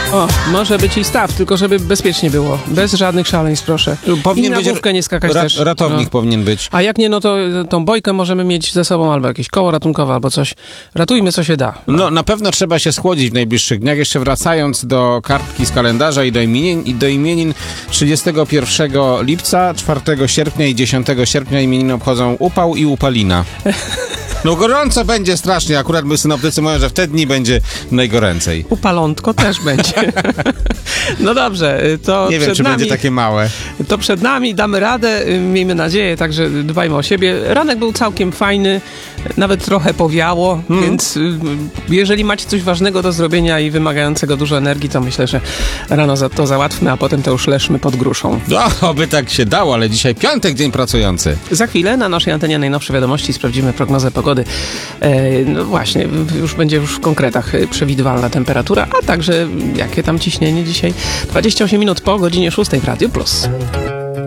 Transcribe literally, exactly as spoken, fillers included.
O, może być i staw, tylko żeby bezpiecznie było. Bez żadnych szaleństw, proszę. Powinien I na być główkę nie skakać ra- też. ratownik No. powinien być. A jak nie, no to tą bojkę możemy mieć ze sobą, albo jakieś koło ratunkowe, albo coś. Ratujmy, co się da. No, na pewno trzeba się schłodzić w najbliższych dniach. Jeszcze wracając do kartki z kalendarza i do imienin, i do imienin trzydziestego pierwszego lipca, czwartego sierpnia i dziesiątego sierpnia imieniny obchodzą Upał i Upalina. No gorąco będzie strasznie. Akurat my synoptycy mówią, że w te dni będzie najgoręcej. Upalątko też będzie. No dobrze, to Nie wiem, przed czy nami, będzie takie małe. to przed nami, damy radę, miejmy nadzieję, także dbajmy o siebie. Ranek był całkiem fajny, nawet trochę powiało, Hmm. więc y, jeżeli macie coś ważnego do zrobienia i wymagającego dużo energii, to myślę, że rano za to załatwmy, a potem to już leżmy pod gruszą. No, by tak się dało, ale dzisiaj piątek, dzień pracujący. Za chwilę na naszej antenie najnowsze wiadomości, sprawdzimy prognozę pogody. E, no właśnie, już będzie już w konkretach przewidywalna temperatura, a także jakie tam ciśnienie dzisiaj. dwadzieścia osiem minut po godzinie szóstej w Radiu Plus.